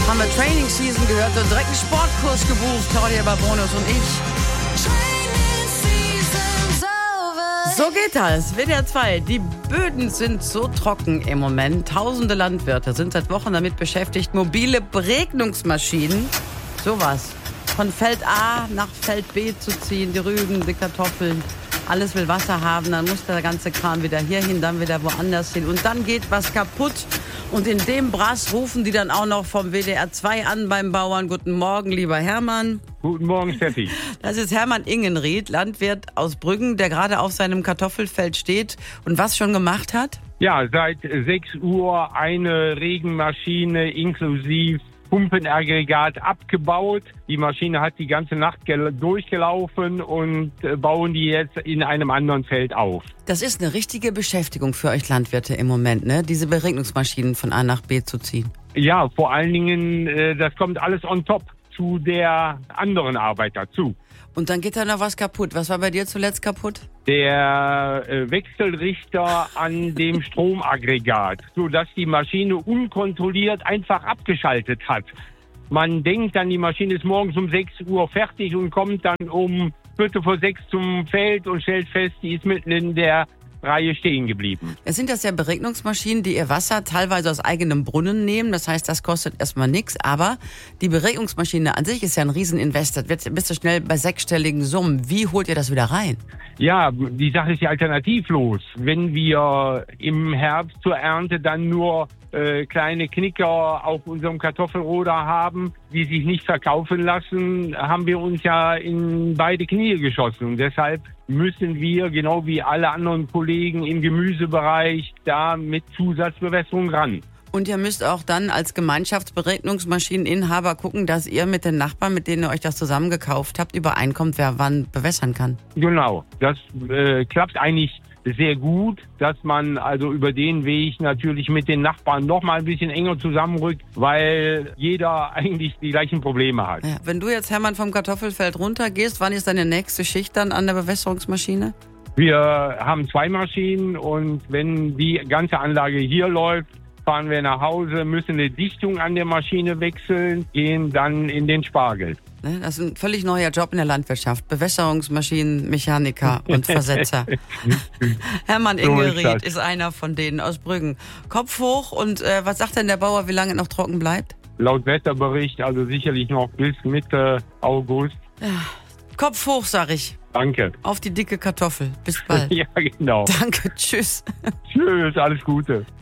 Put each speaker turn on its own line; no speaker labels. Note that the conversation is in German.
Haben wir Training Season gehört und direkt einen Sportkurs gebucht, Claudia Babonus und ich. So geht das. WDR 2. Die Böden sind so trocken im Moment. Tausende Landwirte sind seit Wochen damit beschäftigt, mobile Beregnungsmaschinen, sowas, von Feld A nach Feld B zu ziehen. Die Rüben, die Kartoffeln, alles will Wasser haben. Dann muss der ganze Kram wieder hierhin, dann wieder woanders hin. Und dann geht was kaputt. Und in dem Brass rufen die dann auch noch vom WDR 2 an beim Bauern. Guten Morgen, lieber Hermann.
Guten Morgen, Steffi.
Das ist Hermann Ingenried, Landwirt aus Brüggen, der gerade auf seinem Kartoffelfeld steht und was schon gemacht hat?
Ja, seit 6 Uhr eine Regenmaschine inklusive Pumpenaggregat abgebaut. Die Maschine hat die ganze Nacht durchgelaufen und bauen die jetzt in einem anderen Feld auf.
Das ist eine richtige Beschäftigung für euch Landwirte im Moment, ne? Diese Beregnungsmaschinen von A nach B zu ziehen.
Ja, vor allen Dingen, das kommt alles on top zu der anderen Arbeit dazu.
Und dann geht da noch was kaputt. Was war bei dir zuletzt kaputt?
Der Wechselrichter an dem Stromaggregat, sodass die Maschine unkontrolliert einfach abgeschaltet hat. Man denkt dann, die Maschine ist morgens um 6 Uhr fertig und kommt dann um 5:45 zum Feld und stellt fest, die ist mitten in der Reihe stehen geblieben.
Es sind das ja Beregnungsmaschinen, die ihr Wasser teilweise aus eigenem Brunnen nehmen. Das heißt, das kostet erstmal nichts. Aber die Beregnungsmaschine an sich ist ja ein Rieseninvestor. Bist du schnell bei 6-stelligen Summen. Wie holt ihr das wieder rein?
Ja, die Sache ist ja alternativlos. Wenn wir im Herbst zur Ernte dann nur kleine Knicker auf unserem Kartoffelroder haben, die sich nicht verkaufen lassen, haben wir uns ja in beide Knie geschossen. Und deshalb müssen wir, genau wie alle anderen Kollegen im Gemüsebereich, da mit Zusatzbewässerung ran.
Und ihr müsst auch dann als Gemeinschaftsberegnungsmaschineninhaber gucken, dass ihr mit den Nachbarn, mit denen ihr euch das zusammen gekauft habt, übereinkommt, wer wann bewässern kann.
Genau, das klappt eigentlich sehr gut, dass man also über den Weg natürlich mit den Nachbarn noch mal ein bisschen enger zusammenrückt, weil jeder eigentlich die gleichen Probleme hat.
Ja, wenn du jetzt, Hermann, vom Kartoffelfeld runtergehst, wann ist deine nächste Schicht dann an der Bewässerungsmaschine?
Wir haben 2 Maschinen und wenn die ganze Anlage hier läuft, fahren wir nach Hause, müssen eine Dichtung an der Maschine wechseln, gehen dann in den Spargel.
Das ist ein völlig neuer Job in der Landwirtschaft. Bewässerungsmaschinenmechaniker und Versetzer. Hermann Ingenried ist einer von denen aus Brüggen. Kopf hoch und was sagt denn der Bauer, wie lange noch trocken bleibt?
Laut Wetterbericht also sicherlich noch bis Mitte August.
Ja. Kopf hoch, sag ich.
Danke.
Auf die dicke Kartoffel. Bis bald.
Ja, genau.
Danke, tschüss.
Tschüss, alles Gute.